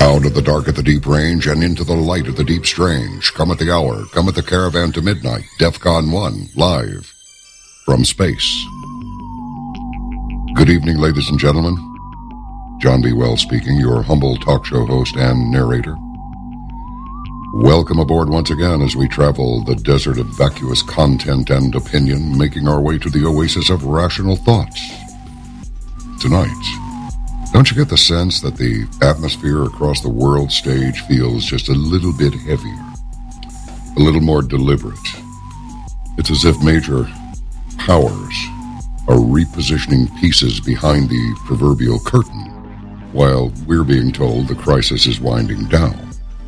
Out of the dark at the deep range and into the light of the deep strange. Come at the hour, come at the caravan to midnight. DEFCON 1, live from space. Good evening, ladies and gentlemen. John B. Wells speaking, your humble talk show host and narrator. Welcome aboard once again as we travel the desert of vacuous content and opinion, making our way to the oasis of rational thoughts. Tonight, don't you get the sense that the atmosphere across the world stage feels just a little bit heavier, a little more deliberate? It's as if major powers are repositioning pieces behind the proverbial curtain, while we're being told the crisis is winding down.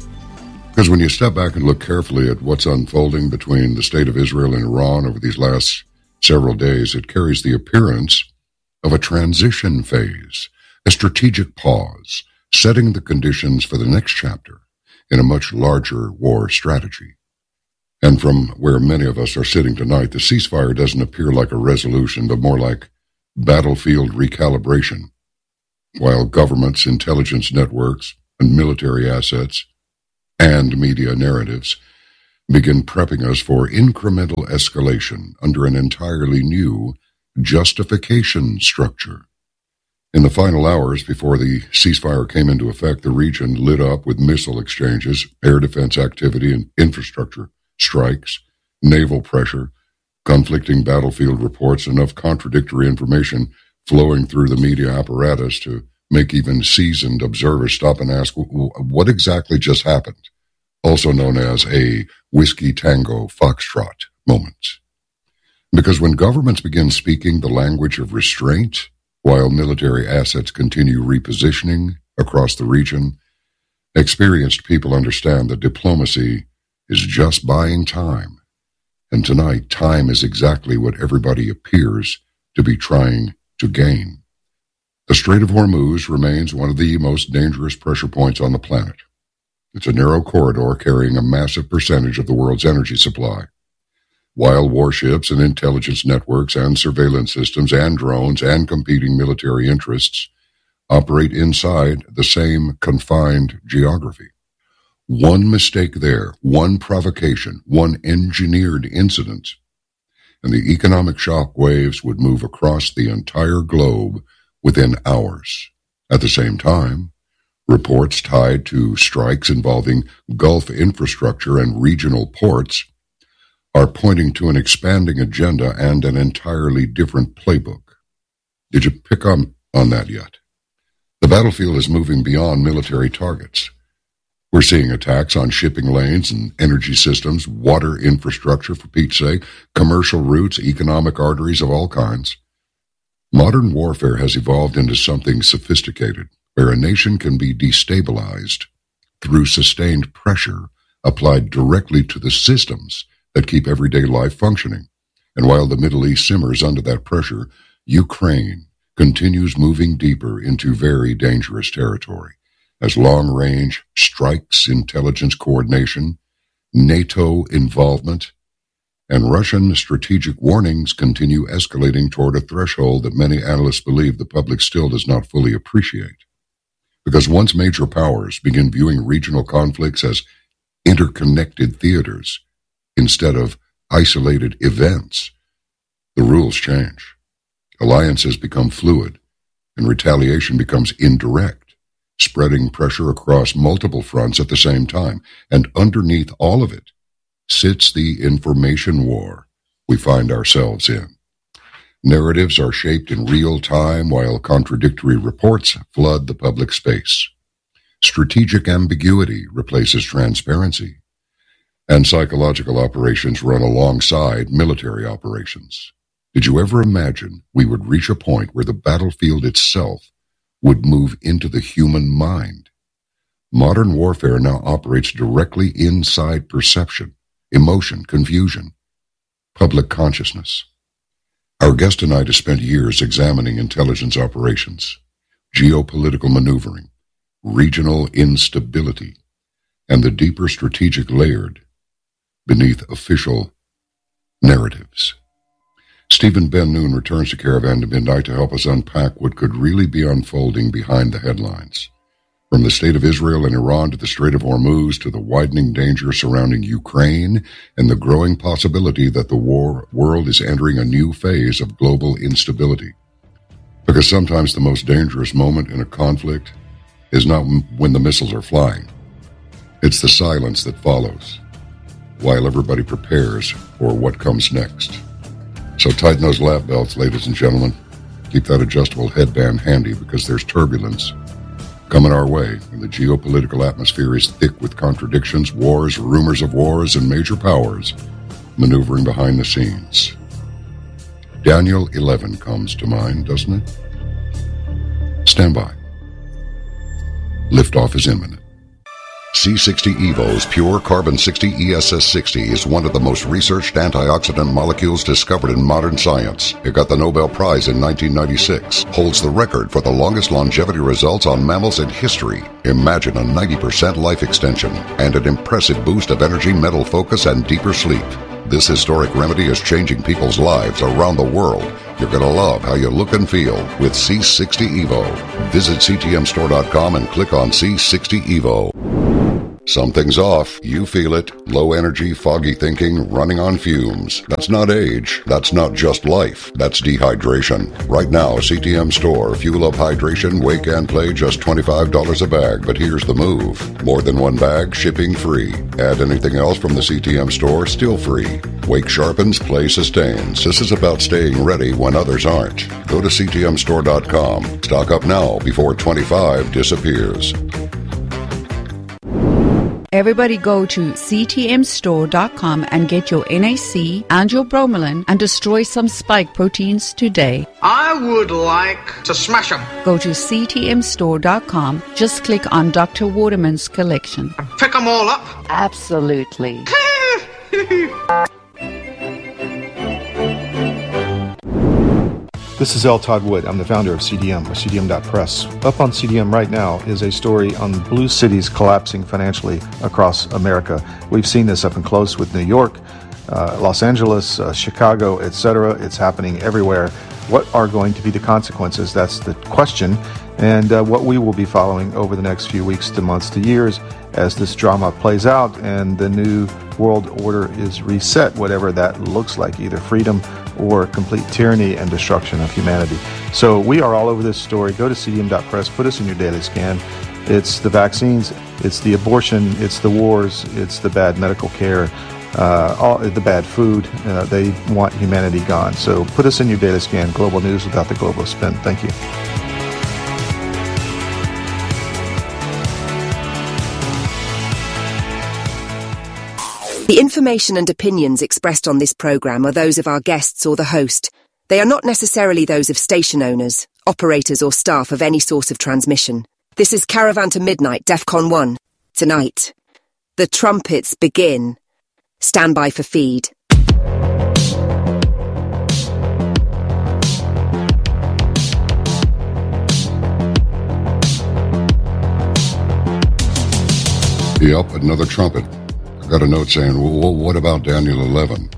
Because when you step back and look carefully at what's unfolding between the state of Israel and Iran over these last several days, it carries the appearance of a transition phase, a strategic pause, setting the conditions for the next chapter in a much larger war strategy. And from where many of us are sitting tonight, the ceasefire doesn't appear like a resolution, but more like battlefield recalibration, while governments, intelligence networks, and military assets, and media narratives begin prepping us for incremental escalation under an entirely new justification structure. In the final hours before the ceasefire came into effect, the region lit up with missile exchanges, air defense activity, and infrastructure strikes, naval pressure, conflicting battlefield reports, enough contradictory information flowing through the media apparatus to make even seasoned observers stop and ask, what exactly just happened? Also known as a whiskey tango foxtrot moment. Because when governments begin speaking the language of restraint, while military assets continue repositioning across the region, experienced people understand that diplomacy is just buying time. And tonight, time is exactly what everybody appears to be trying to gain. The Strait of Hormuz remains one of the most dangerous pressure points on the planet. It's a narrow corridor carrying a massive percentage of the world's energy supply. While warships and intelligence networks and surveillance systems and drones and competing military interests operate inside the same confined geography. One mistake there, one provocation, one engineered incident, and the economic shock waves would move across the entire globe within hours. At the same time, reports tied to strikes involving Gulf infrastructure and regional ports are pointing to an expanding agenda and an entirely different playbook. Did you pick up on that yet? The battlefield is moving beyond military targets. We're seeing attacks on shipping lanes and energy systems, water infrastructure, for Pete's sake, commercial routes, economic arteries of all kinds. Modern warfare has evolved into something sophisticated, where a nation can be destabilized through sustained pressure applied directly to the systems that keep everyday life functioning. And while the Middle East simmers under that pressure, Ukraine continues moving deeper into very dangerous territory as long-range strikes, intelligence coordination, NATO involvement, and Russian strategic warnings continue escalating toward a threshold that many analysts believe the public still does not fully appreciate. Because once major powers begin viewing regional conflicts as interconnected theaters instead of isolated events, the rules change. Alliances become fluid, and retaliation becomes indirect, spreading pressure across multiple fronts at the same time. And underneath all of it sits the information war we find ourselves in. Narratives are shaped in real time while contradictory reports flood the public space. Strategic ambiguity replaces transparency, and psychological operations run alongside military operations. Did you ever imagine we would reach a point where the battlefield itself would move into the human mind? Modern warfare now operates directly inside perception, emotion, confusion, public consciousness. Our guest tonight has spent years examining intelligence operations, geopolitical maneuvering, regional instability, and the deeper strategic layered beneath official narratives. Stephen Ben-Nun returns to Caravan to Midnight to help us unpack what could really be unfolding behind the headlines. From the state of Israel and Iran to the Strait of Hormuz to the widening danger surrounding Ukraine and the growing possibility that the world is entering a new phase of global instability. Because sometimes the most dangerous moment in a conflict is not when the missiles are flying. It's the silence that follows, while everybody prepares for what comes next. So tighten those lap belts, ladies and gentlemen. Keep that adjustable headband handy because there's turbulence coming our way, and the geopolitical atmosphere is thick with contradictions, wars, rumors of wars, and major powers maneuvering behind the scenes. Daniel 11 comes to mind, doesn't it? Stand by. Liftoff is imminent. C60 Evo's Pure Carbon 60 ESS60 is one of the most researched antioxidant molecules discovered in modern science. It got the Nobel Prize in 1996, holds the record for the longest longevity results on mammals in history. Imagine a 90% life extension and an impressive boost of energy, mental focus, and deeper sleep. This historic remedy is changing people's lives around the world. You're going to love how you look and feel with C60 Evo. Visit ctmstore.com and click on C60 Evo. Something's off. You feel it. Low energy, foggy thinking, running on fumes. That's not age. That's not just life. That's dehydration. Right now, CTM Store. Fuel up hydration, wake and play, just $25 a bag. But here's the move. More than one bag, shipping free. Add anything else from the CTM Store, still free. Wake sharpens, play sustains. This is about staying ready when others aren't. Go to ctmstore.com. Stock up now before 25 disappears. Everybody go to ctmstore.com and get your NAC and your bromelain and destroy some spike proteins today. I would like to smash them. Go to ctmstore.com. Just click on Dr. Waterman's collection. Pick them all up. Absolutely. This is L. Todd Wood. I'm the founder of CDM, or CDM.press. Up on CDM right now is a story on blue cities collapsing financially across America. We've seen this up and close with New York, Los Angeles, Chicago, etc. It's happening everywhere. What are going to be the consequences? That's the question, and what we will be following over the next few weeks to months to years as this drama plays out and the new world order is reset, whatever that looks like, either freedom or complete tyranny and destruction of humanity. So we are all over this story. Go to cdm.press, put us in your daily scan. It's the vaccines, it's the abortion, it's the wars, it's the bad medical care, the bad food. They want humanity gone. So put us in your daily scan. Global news without the global spin. Thank you. The information and opinions expressed on this program are those of our guests or the host. They are not necessarily those of station owners, operators or staff of any source of transmission. This is Caravan to Midnight, DEFCON 1. Tonight, the trumpets begin. Stand by for feed. Yep, another trumpet. Got a note saying, well, what about Daniel 11?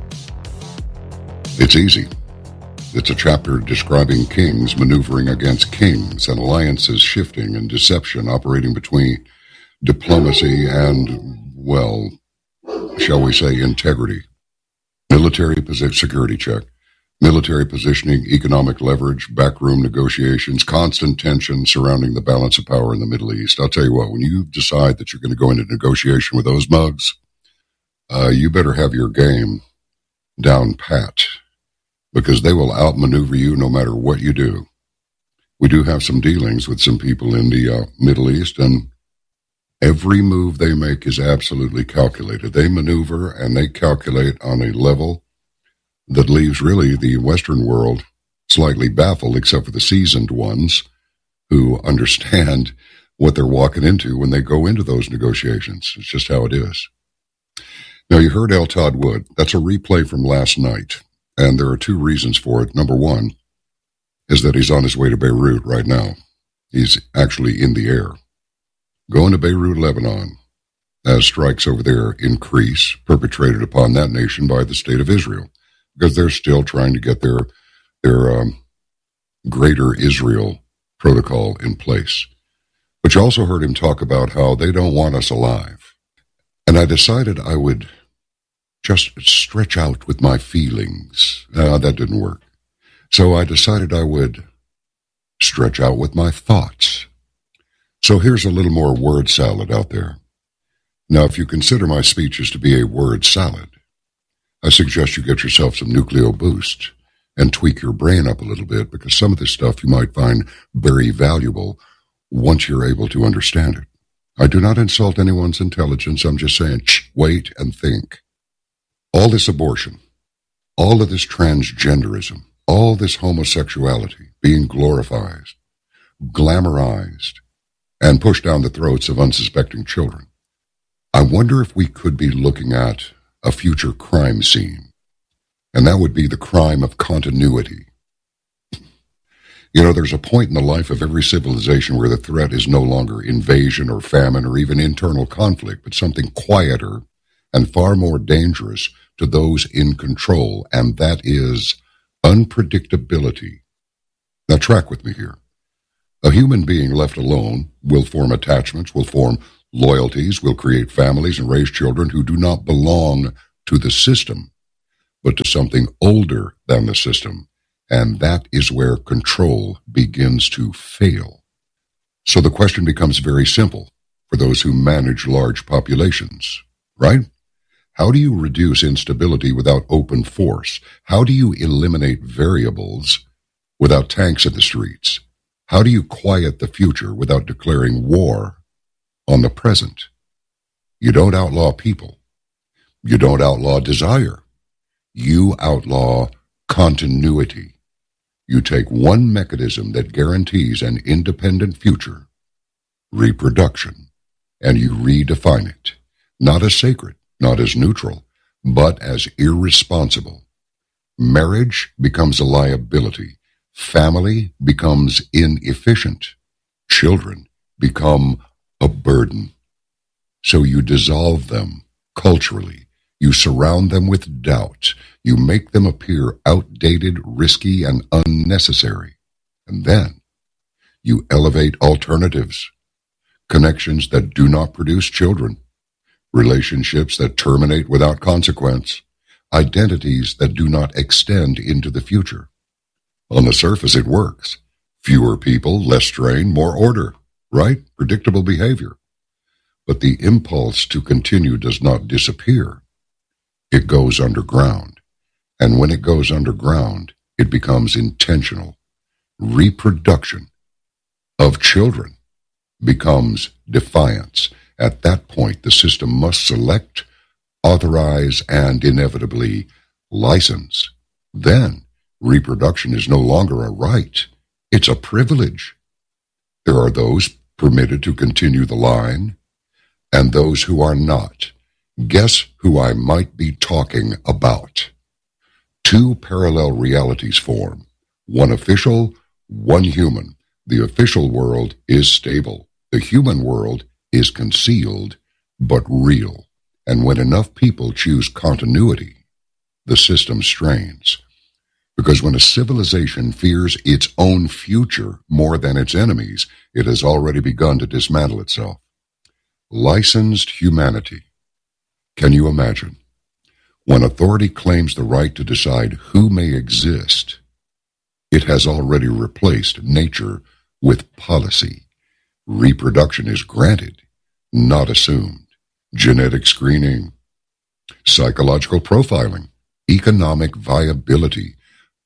It's easy. It's a chapter describing kings maneuvering against kings and alliances shifting and deception operating between diplomacy and, well, shall we say, integrity. Military security check, military positioning, economic leverage, backroom negotiations, constant tension surrounding the balance of power in the Middle East. I'll tell you what, when you decide that you're going to go into negotiation with those mugs, you better have your game down pat, because they will outmaneuver you no matter what you do. We do have some dealings with some people in the Middle East, and every move they make is absolutely calculated. They maneuver and they calculate on a level that leaves really the Western world slightly baffled, except for the seasoned ones who understand what they're walking into when they go into those negotiations. It's just how it is. Now, you heard L. Todd Wood. That's a replay from last night, and there are two reasons for it. Number one is that he's on his way to Beirut right now. He's actually in the air, going to Beirut, Lebanon, as strikes over there increase, perpetrated upon that nation by the state of Israel, because they're still trying to get their greater Israel protocol in place. But you also heard him talk about how they don't want us alive. And I decided I would just stretch out with my feelings. That didn't work. So I decided I would stretch out with my thoughts. So here's a little more word salad out there. Now, if you consider my speeches to be a word salad, I suggest you get yourself some Nucleo Boost and tweak your brain up a little bit, because some of this stuff you might find very valuable once you're able to understand it. I do not insult anyone's intelligence. I'm just saying, wait and think. All this abortion, all of this transgenderism, all this homosexuality being glorified, glamorized, and pushed down the throats of unsuspecting children. I wonder if we could be looking at a future crime scene, and that would be the crime of continuity. You know, there's a point in the life of every civilization where the threat is no longer invasion or famine or even internal conflict, but something quieter and far more dangerous to those in control, and that is unpredictability. Now, track with me here. A human being left alone will form attachments, will form loyalties, will create families and raise children who do not belong to the system, but to something older than the system. And that is where control begins to fail. So the question becomes very simple for those who manage large populations, right? How do you reduce instability without open force? How do you eliminate variables without tanks in the streets? How do you quiet the future without declaring war on the present? You don't outlaw people. You don't outlaw desire. You outlaw continuity. You take one mechanism that guarantees an independent future, reproduction, and you redefine it, not as sacred, not as neutral, but as irresponsible. Marriage becomes a liability. Family becomes inefficient. Children become a burden. So you dissolve them culturally. You surround them with doubt. You make them appear outdated, risky, and unnecessary. And then you elevate alternatives, connections that do not produce children, relationships that terminate without consequence, identities that do not extend into the future. On the surface, it works. Fewer people, less strain, more order, right? Predictable behavior. But the impulse to continue does not disappear. It goes underground. And when it goes underground, it becomes intentional. Reproduction of children becomes defiance. At that point, the system must select, authorize, and inevitably license. Then, reproduction is no longer a right. It's a privilege. There are those permitted to continue the line, and those who are not. Guess who I might be talking about? Two parallel realities form. One official, one human. The official world is stable. The human world is concealed, but real. And when enough people choose continuity, the system strains. Because when a civilization fears its own future more than its enemies, it has already begun to dismantle itself. Licensed humanity. Can you imagine? When authority claims the right to decide who may exist, it has already replaced nature with policy. Reproduction is granted, not assumed. Genetic screening, psychological profiling, economic viability,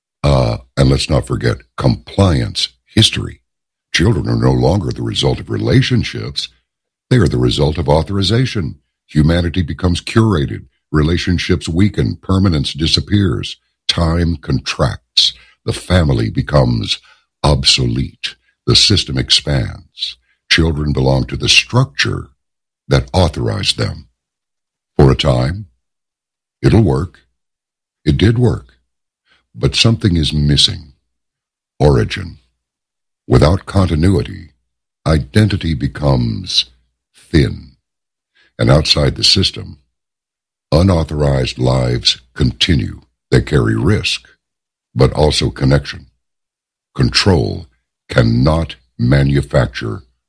and let's not forget compliance history. Children are no longer the result of relationships. They are the result of authorization. Humanity becomes curated. Relationships weaken. Permanence disappears. Time contracts. The family becomes obsolete. The system expands. Children belong to the structure that authorized them. For a time, it'll work. It did work. But something is missing. Origin. Without continuity, identity becomes thin. And outside the system, unauthorized lives continue. They carry risk, but also connection. Control cannot manufacture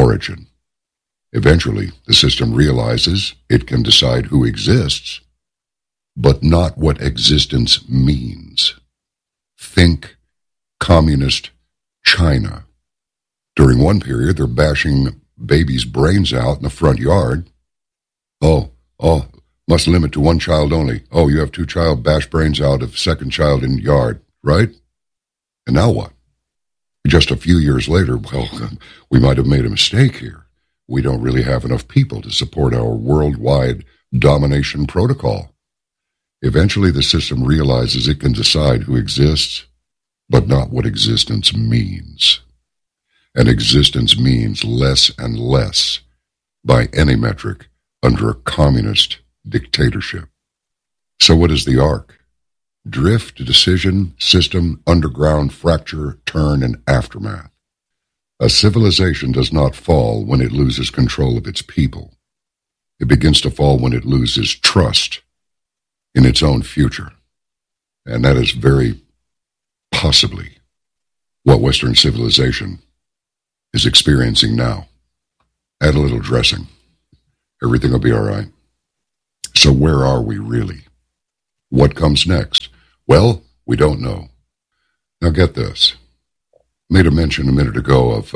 origin. Eventually, the system realizes it can decide who exists, but not what existence means. Think communist China. During one period, they're bashing babies' brains out in the front yard. Oh, must limit to one child only. Oh, you have two child, bash brains out of second child in yard, right? And now what? Just a few years later, well, we might have made a mistake here. We don't really have enough people to support our worldwide domination protocol. Eventually, the system realizes it can decide who exists, but not what existence means. And existence means less and less by any metric under a communist dictatorship. So what is the arc? Drift, decision, system, underground, fracture, turn, and aftermath. A civilization does not fall when it loses control of its people. It begins to fall when it loses trust in its own future. And that is very possibly what Western civilization is experiencing now. Add a little dressing. Everything will be all right. So where are we really? What comes next? Well, we don't know. Now get this. Made a mention a minute ago of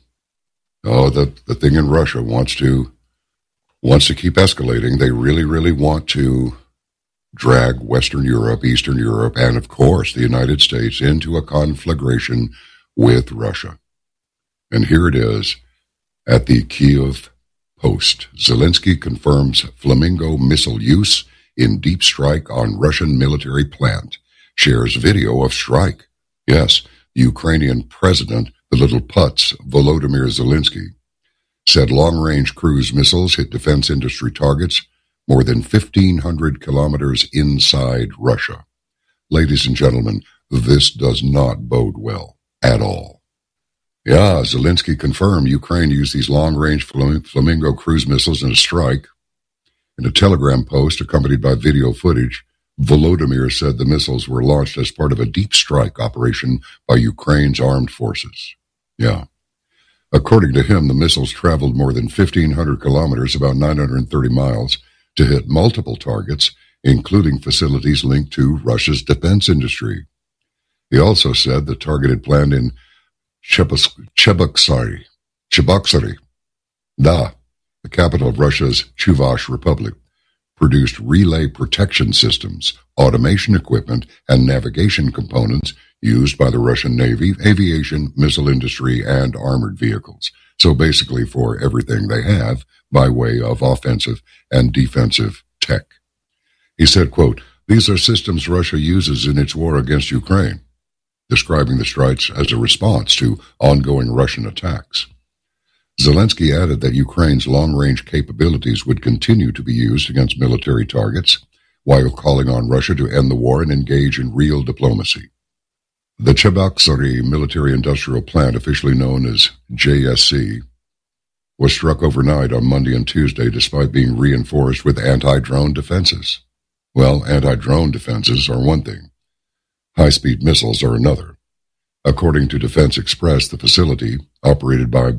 the thing in Russia wants to keep escalating. They really want to drag Western Europe, Eastern Europe, and of course the United States into a conflagration with Russia. And here it is at the Kyiv Post. Zelensky confirms Flamingo missile use in deep strike on Russian military plant. Shares video of strike. Yes, Ukrainian president, the little putz, Volodymyr Zelensky, said long-range cruise missiles hit defense industry targets more than 1,500 kilometers inside Russia. Ladies and gentlemen, this does not bode well at all. Yeah, Zelensky confirmed Ukraine used these long-range Flamingo cruise missiles in a strike. In a Telegram post accompanied by video footage, Volodymyr said the missiles were launched as part of a deep strike operation by Ukraine's armed forces. Yeah. According to him, the missiles traveled more than 1,500 kilometers, about 930 miles, to hit multiple targets, including facilities linked to Russia's defense industry. He also said the targeted plant in Cheboksary, the capital of Russia's Chuvash Republic, produced relay protection systems, automation equipment, and navigation components used by the Russian Navy, aviation, missile industry, and armored vehicles. So basically for everything they have by way of offensive and defensive tech. He said, quote, "These are systems Russia uses in its war against Ukraine," describing the strikes as a response to ongoing Russian attacks. Zelensky added that Ukraine's long-range capabilities would continue to be used against military targets, while calling on Russia to end the war and engage in real diplomacy. The Cheboksary military-industrial plant, officially known as JSC, was struck overnight on Monday and Tuesday despite being reinforced with anti-drone defenses. Well, anti-drone defenses are one thing. High-speed missiles are another. According to Defense Express, the facility, operated by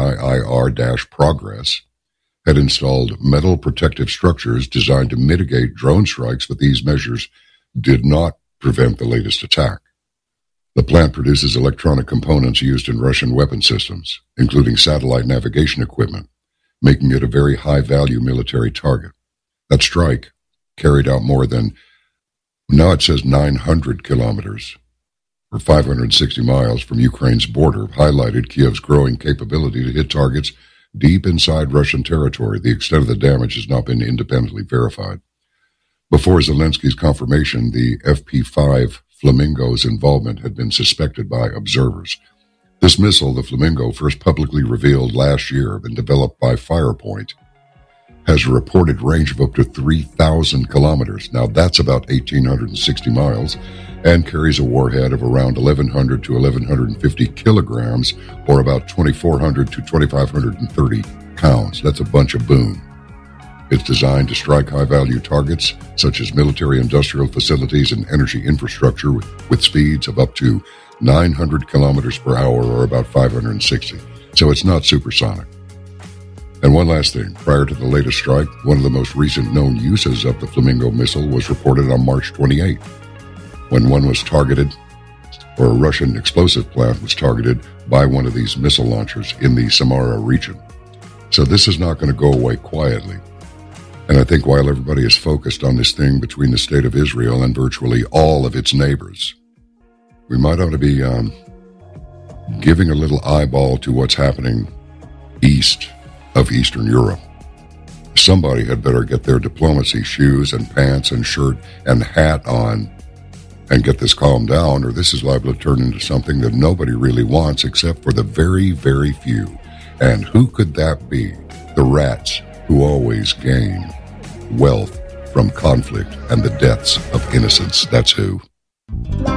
VNIIR-Progress, had installed metal protective structures designed to mitigate drone strikes, but these measures did not prevent the latest attack. The plant produces electronic components used in Russian weapon systems, including satellite navigation equipment, making it a very high-value military target. That strike carried out more than, now it says 900 kilometers, or 560 miles from Ukraine's border, highlighted Kyiv's growing capability to hit targets deep inside Russian territory. The extent of the damage has not been independently verified. Before Zelensky's confirmation, the FP-5 Flamingo's involvement had been suspected by observers. This missile, the Flamingo, first publicly revealed last year and developed by Firepoint, has a reported range of up to 3,000 kilometers. Now that's about 1,860 miles, and carries a warhead of around 1,100 to 1,150 kilograms, or about 2,400 to 2,530 pounds. That's a bunch of boom. It's designed to strike high-value targets, such as military-industrial facilities and energy infrastructure, with speeds of up to 900 kilometers per hour, or about 560. So it's not supersonic. And one last thing. Prior to the latest strike, one of the most recent known uses of the Flamingo missile was reported on March 28, when one was targeted, or a Russian explosive plant was targeted by one of these missile launchers in the Samara region. So this is not going to go away quietly. And I think while everybody is focused on this thing between the state of Israel and virtually all of its neighbors, we might ought to be giving a little eyeball to what's happening east of Eastern Europe. Somebody had better get their diplomacy shoes and pants and shirt and hat on and get this calmed down, or this is liable to turn into something that nobody really wants except for the very, very few. And who could that be? The rats who always gain wealth from conflict and the deaths of innocents. That's who.